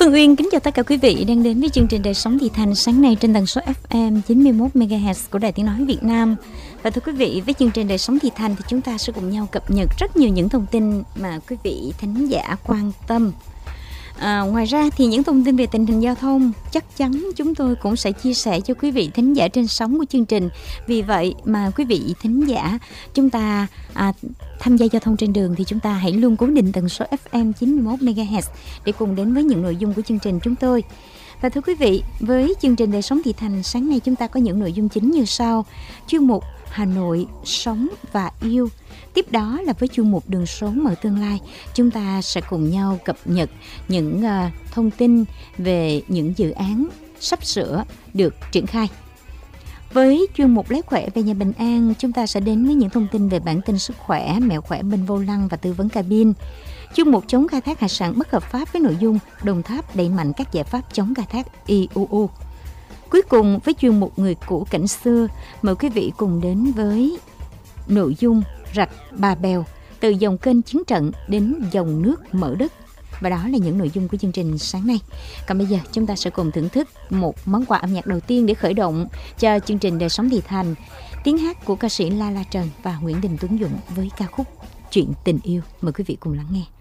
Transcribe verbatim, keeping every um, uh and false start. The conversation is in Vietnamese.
Phương Uyên kính chào tất cả quý vị đang đến với chương trình Đời Sống Thị Thành sáng nay trên tần số ép em chín mươi mốt mê ga héc của Đài Tiếng Nói Việt Nam. Và thưa quý vị, với chương trình Đời Sống Thị Thành thì chúng ta sẽ cùng nhau cập nhật rất nhiều những thông tin mà quý vị thính giả quan tâm. À, ngoài ra thì những thông tin về tình hình giao thông chắc chắn chúng tôi cũng sẽ chia sẻ cho quý vị thính giả trên sóng của chương trình. Vì vậy mà quý vị thính giả chúng ta à, tham gia giao thông trên đường thì chúng ta hãy luôn cố định tần số ép em chín mươi mốt mê ga héc để cùng đến với những nội dung của chương trình chúng tôi. Và thưa quý vị, với chương trình Đời Sống Thị Thành sáng nay chúng ta có những nội dung chính như sau: chuyên mục Hà Nội sống và yêu. Tiếp đó là với chuyên mục Đường số mở tương lai, chúng ta sẽ cùng nhau cập nhật những uh, thông tin về những dự án sắp sửa được triển khai. Với chuyên mục Lấy khỏe về nhà bình an, chúng ta sẽ đến với những thông tin về bản tin sức khỏe, mẹo khỏe bên vô lăng và tư vấn cabin. Chuyên mục chống khai thác hải sản bất hợp pháp với nội dung Đồng Tháp đẩy mạnh các giải pháp chống khai thác i u u. Cuối cùng với chuyên mục Người cũ cảnh xưa, mời quý vị cùng đến với nội dung rạch Bà Bèo, từ dòng kênh Chiến Trận đến dòng nước Mở Đất. Và đó là những nội dung của chương trình sáng nay. Còn bây giờ chúng ta sẽ cùng thưởng thức một món quà âm nhạc đầu tiên để khởi động cho chương trình Đời Sống Thị Thành. Tiếng hát của ca sĩ La La Trần và Nguyễn Đình Tuấn Dũng với ca khúc Chuyện Tình Yêu. Mời quý vị cùng lắng nghe.